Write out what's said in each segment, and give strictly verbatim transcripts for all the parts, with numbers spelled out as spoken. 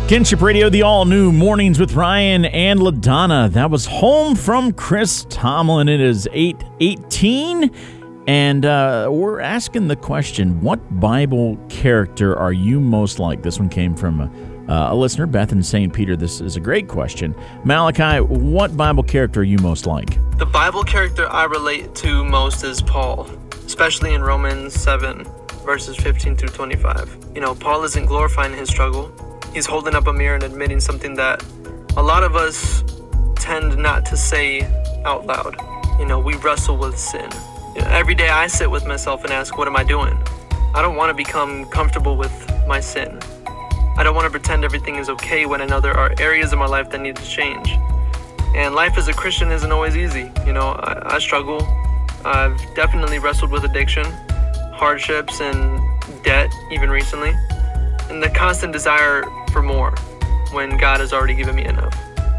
Kinship Radio, the all-new Mornings with Ryan and LaDonna. That was Home from Chris Tomlin. It is eight eighteen, and uh, we're asking the question, what Bible character are you most like? This one came from uh, a listener, Beth in Saint Peter. This is a great question. Malachi, what Bible character are you most like? The Bible character I relate to most is Paul, especially in Romans seven, verses fifteen through twenty-five. You know, Paul isn't glorifying his struggle. He's holding up a mirror and admitting something that a lot of us tend not to say out loud. You know, we wrestle with sin. You know, every day I sit with myself and ask, what am I doing? I don't want to become comfortable with my sin. I don't want to pretend everything is okay when I know there are areas of my life that need to change. And life as a Christian isn't always easy. You know, I, I struggle. I've definitely wrestled with addiction, hardships, and debt, even recently. And the constant desire for more when God has already given me enough.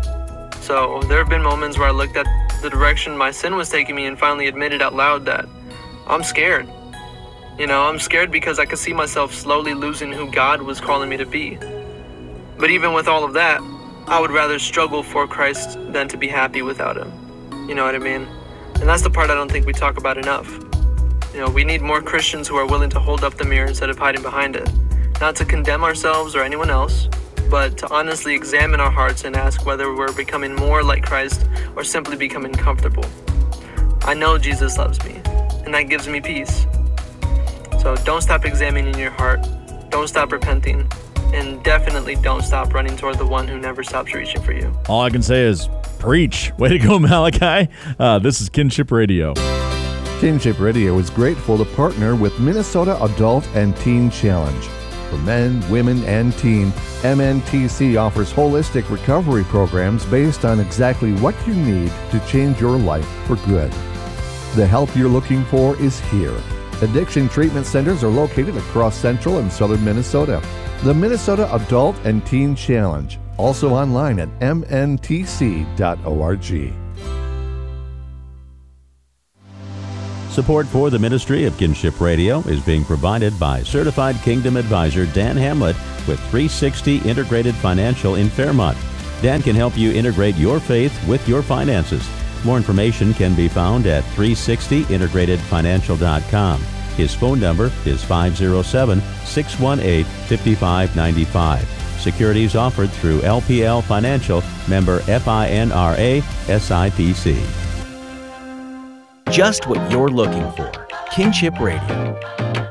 So there have been moments where I looked at the direction my sin was taking me and finally admitted out loud that I'm scared. You know, I'm scared because I could see myself slowly losing who God was calling me to be. But even with all of that, I would rather struggle for Christ than to be happy without him. You know what I mean? And that's the part I don't think we talk about enough. You know, we need more Christians who are willing to hold up the mirror instead of hiding behind it. Not to condemn ourselves or anyone else, but to honestly examine our hearts and ask whether we're becoming more like Christ or simply becoming comfortable. I know Jesus loves me, and that gives me peace. So don't stop examining your heart, don't stop repenting, and definitely don't stop running toward the one who never stops reaching for you. All I can say is, preach. Way to go, Malachi. Uh, this is Kinship Radio. Kinship Radio is grateful to partner with Minnesota Adult and Teen Challenge. For men, women, and teen, M N T C offers holistic recovery programs based on exactly what you need to change your life for good. The help you're looking for is here. Addiction treatment centers are located across central and southern Minnesota. The Minnesota Adult and Teen Challenge, also online at m n t c dot org. Support for the ministry of Kinship Radio is being provided by Certified Kingdom Advisor Dan Hamlet with three sixty Integrated Financial in Fairmont. Dan can help you integrate your faith with your finances. More information can be found at three sixty integrated financial dot com. His phone number is five oh seven, six one eight, five five nine five. Securities offered through L P L Financial, member FINRA, S I P C. Just what you're looking for. Kinship Radio.